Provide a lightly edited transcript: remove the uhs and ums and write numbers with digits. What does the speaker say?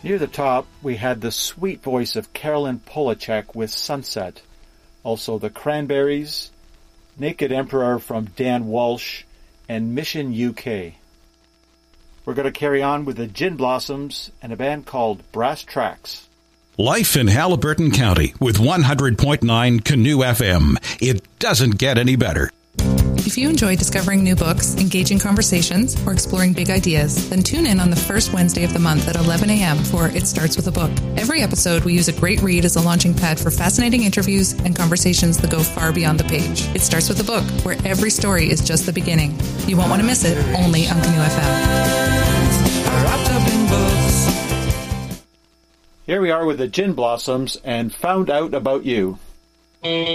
Near the top, we had the sweet voice of Carolyn Polachek with Sunset. Also the Cranberries, Naked Emperor from Dan Walsh, and Mission UK. We're going to carry on with the Gin Blossoms and a band called Brass Tracks. Life in Haliburton County with 100.9 Canoe FM. It doesn't get any better. If you enjoy discovering new books, engaging conversations, or exploring big ideas, then tune in on the first Wednesday of the month at 11 a.m. for It Starts With a Book. Every episode, we use a great read as a launching pad for fascinating interviews and conversations that go far beyond the page. It Starts With a Book, where every story is just the beginning. You won't want to miss it, only on Canoe FM. Here we are with the Gin Blossoms and Found Out About You.